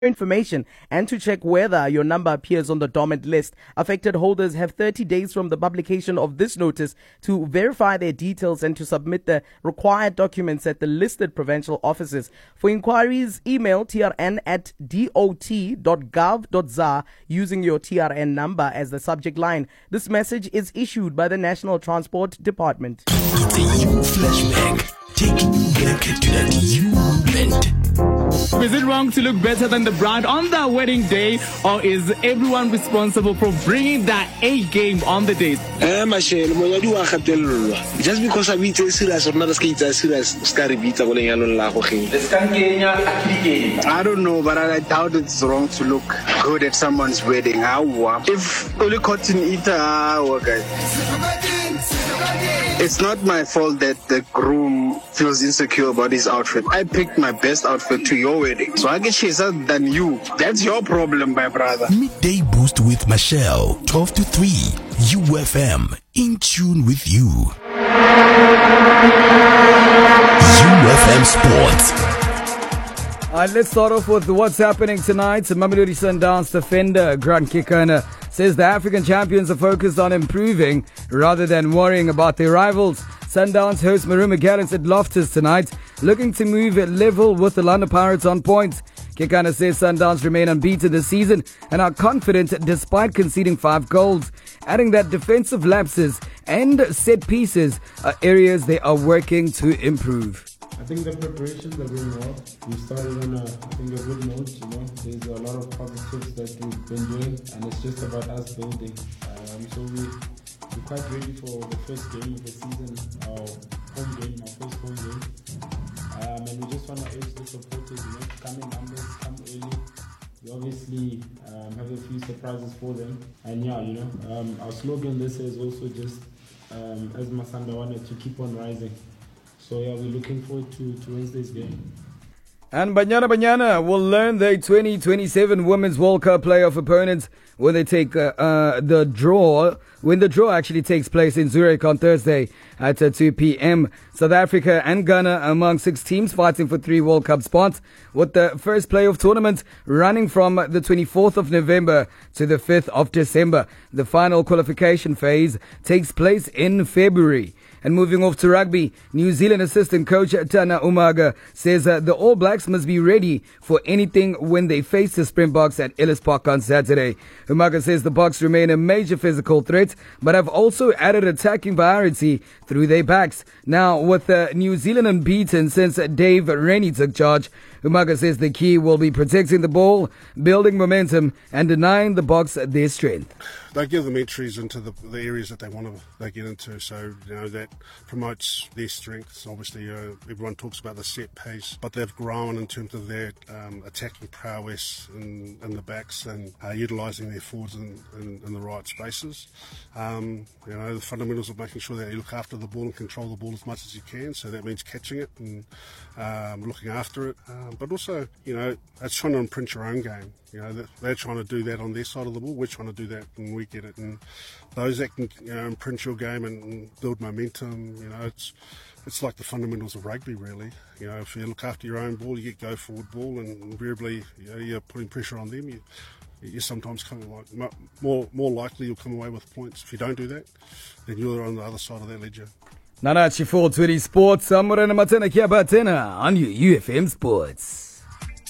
information and to check whether your number appears on the dormant list. Affected holders have 30 days from the publication of this notice to verify their details and to submit the required documents at the listed provincial offices. For inquiries, email trn@dot.gov.za using your TRN number as the subject line. This message is issued by the National Transport Department. It's a U flashback, taking you back to that U moment. Is it wrong to look better than the bride on their wedding day, or is everyone responsible for bringing that A game on the date? Just because I beat serious or not as serious, scary beat I don't know, but I doubt it's wrong to look good at someone's wedding. If only cotton eater, okay. It's not my fault that the groom feels insecure about his outfit. I picked my best outfit to your wedding, so I get chaser than you. That's your problem, my brother. Midday Boost with Michelle, 12 to 3, UFM, in tune with you. UFM Sports. Let's start off with what's happening tonight. Mamelodi Sundowns defender Grant Kekana says the African champions are focused on improving rather than worrying about their rivals. Sundowns host Maruma Gallants at Loftus tonight, looking to move at level with the London Pirates on points. Kekana says Sundowns remain unbeaten this season and are confident despite conceding 5 goals, adding that defensive lapses and set pieces are areas they are working to improve. I think the preparations are going well. We started on a good note, There's a lot of positives that we've been doing, and it's just about us building. So we're quite ready for the first game of the season, our first home game. And we just want to urge the supporters, come in numbers, come early. We obviously have a few surprises for them. And our slogan this is also just, as Masanda wanted, to keep on rising. So we're looking forward to Wednesday's game. And Banyana will learn their 2027 Women's World Cup playoff opponents when they take the draw. When the draw actually takes place in Zurich on Thursday at 2 p.m. South Africa and Ghana among 6 teams fighting for 3 World Cup spots, with the first playoff tournament running from the 24th of November to the 5th of December. The final qualification phase takes place in February. And moving off to rugby, New Zealand assistant coach Tana Umaga says the All Blacks must be ready for anything when they face the Springboks at Ellis Park on Saturday. Umaga says the Boks remain a major physical threat, but have also added attacking variety through their backs. Now, with New Zealand unbeaten since Dave Rennie took charge, Umaga says the key will be protecting the ball, building momentum, and denying the Boks their strength. They give them entries into the areas that they want to get into, so that promotes their strengths. Obviously, everyone talks about the set piece, but they've grown in terms of their attacking prowess in the backs and utilising their forwards in the right spaces. The fundamentals of making sure that you look after the ball and control the ball as much as you can. So that means catching it and looking after it, but also it's trying to imprint your own game. They're trying to do that on their side of the ball. We're trying to do that when we get it. And those that can imprint your game and build momentum, it's like the fundamentals of rugby, really. If you look after your own ball, you get go forward ball, and invariably you're putting pressure on them. You sometimes more likely you'll come away with points. If you don't do that, then you're on the other side of that ledger. Nanachi 420 Sports, Samurana Matena Kiabatena on UFM Sports.